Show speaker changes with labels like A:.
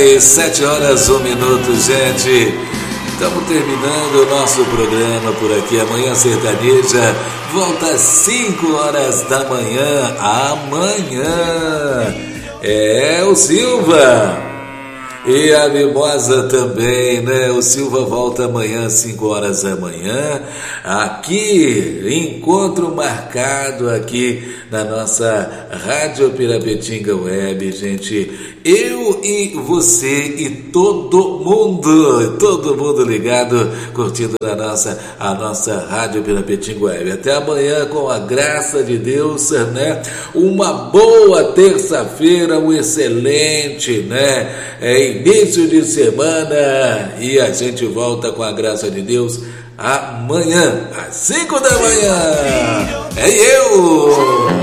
A: 7h01, gente. Estamos terminando o nosso programa por aqui. Amanhã Sertaneja volta às 5h da manhã. Amanhã é o Silva e a Mimosa também, né? O Silva volta amanhã às 5h da manhã. Aqui, encontro marcado aqui na nossa Rádio Pirapetinga Web, gente. Eu e você e todo mundo ligado, curtindo a nossa Rádio Pirapetinga Web. Até amanhã, com a graça de Deus, né? Uma boa terça-feira, um excelente, né? Início de semana, e a gente volta com a graça de Deus amanhã, às 5h da manhã. É eu!